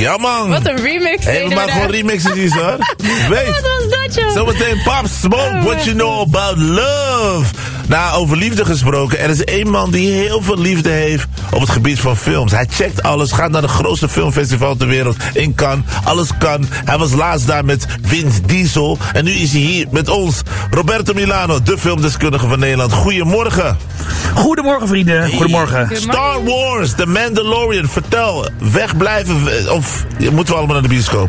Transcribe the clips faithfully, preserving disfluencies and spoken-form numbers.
Ja, man. Wat een remix. Hé, hey, we maken gewoon remixes hier, hoor. Weet. Wat was dat, joh? Zometeen Pop Smoke, Oh, what you know about love. Nou, over liefde gesproken. Er is één man die heel veel liefde heeft op het gebied van films. Hij checkt alles, gaat naar de grootste filmfestival ter wereld in Cannes. Alles kan. Hij was laatst daar met Vin Diesel. En nu is hij hier met ons. Roberto Milano, de filmdeskundige van Nederland. Goedemorgen. Goedemorgen, vrienden. Goedemorgen. Star Wars, The Mandalorian. Vertel, wegblijven of moeten we allemaal naar de bioscoop?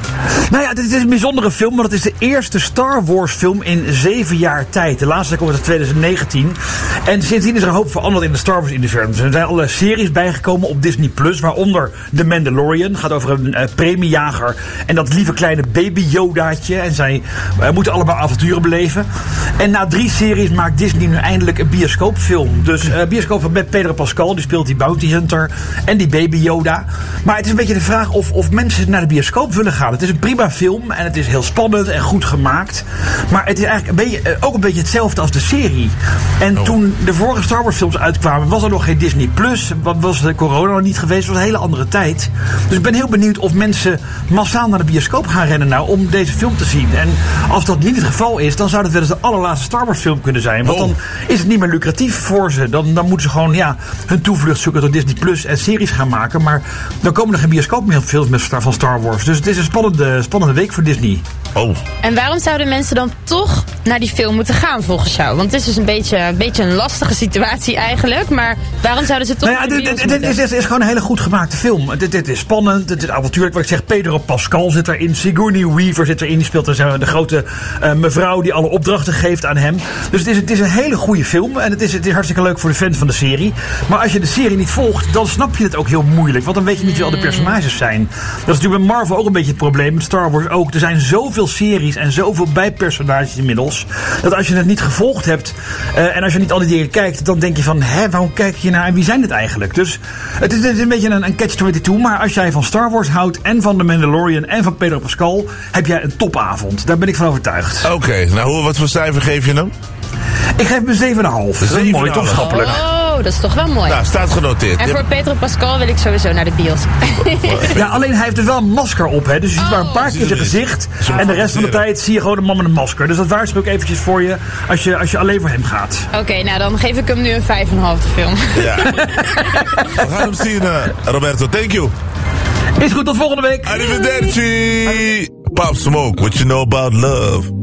Nou ja, dit is een bijzondere film, want het is de eerste Star Wars film in zeven jaar tijd. De laatste komt uit twintig negentien. En sindsdien is er een hoop veranderd in de Star Wars universum. Er zijn alle series bijgekomen op Disney Plus, waaronder The Mandalorian. Gaat over een uh, premiejager en dat lieve kleine baby Yodaatje. En zij uh, moeten allemaal avonturen beleven. En na drie series maakt Disney nu eindelijk een bioscoopfilm. Dus uh, bioscoop met Pedro Pascal, die speelt die bounty hunter en die baby Yoda. Maar het is een beetje de vraag of, of mensen naar de bioscoop willen gaan. Het is een prima film en het is heel spannend en goed gemaakt. Maar het is eigenlijk een beetje, ook een beetje hetzelfde als de serie. En oh. toen de vorige Star Wars films uitkwamen, was er nog geen Disney Plus. Was de corona nog niet geweest. Het was een hele andere tijd. Dus ik ben heel benieuwd of mensen massaal naar de bioscoop gaan rennen nou om deze film te zien. En als dat niet het geval is, dan zou dat wel eens de allerlaatste Star Wars film kunnen zijn. Want oh. dan is het niet meer lucratief voor ze. Dan, dan moeten ze gewoon ja, hun toevlucht zoeken tot Disney Plus en series gaan maken. Maar dan komen er geen bioscoop meer films met van Star Wars. Dus het is een spannende spannende week voor Disney. Oh. En waarom zouden mensen dan toch naar die film moeten gaan volgens jou? Want het is dus een beetje een, beetje een lastige situatie eigenlijk. Maar waarom zouden ze toch nou ja, naar de dit, dit, dit is, is gewoon een hele goed gemaakte film. Dit, dit is spannend, het is avontuurlijk. Wat ik zeg, Pedro Pascal zit erin. Sigourney Weaver zit erin. Die speelt er de grote uh, mevrouw die alle opdrachten geeft aan hem. Dus het is, het is een hele goede film. En het is, het is hartstikke leuk voor de fans van de serie. Maar als je de serie niet volgt, dan snap je het ook heel moeilijk. Want dan weet je niet wie al de personages zijn. Dat is natuurlijk bij Marvel ook een beetje het probleem. Met Star Wars ook. Er zijn zoveel series en zoveel bijpersonages inmiddels. Dat als je het niet gevolgd hebt uh, en als je niet al die dingen kijkt, dan denk je van, hè, waarom kijk je naar en wie zijn het eigenlijk? Dus het is, het is een beetje een, een catch twenty-two. Maar als jij van Star Wars houdt en van The Mandalorian en van Pedro Pascal, heb jij een topavond. Daar ben ik van overtuigd. Oké, okay, nou wat voor cijfer geef je hem? Ik geef hem een zeven komma vijf. Dat is mooi, toch schappelijk. Oh, dat is toch wel mooi. Nou, staat genoteerd. En voor Pedro Pascal wil ik sowieso naar de bios. Ja, alleen hij heeft dus wel een masker op, hè. Dus je ziet oh. maar een paar keer zijn gezicht. En de rest van de tijd zie je gewoon een man met een masker. Dus dat waarschuw ik eventjes voor je als je, als je alleen voor hem gaat. Oké, okay, nou dan geef ik hem nu een vijf komma vijf de film. Ja. We gaan hem zien, uh, Roberto. Thank you. Is goed, tot volgende week. Arrivederci. Pop Smoke, what you know about love.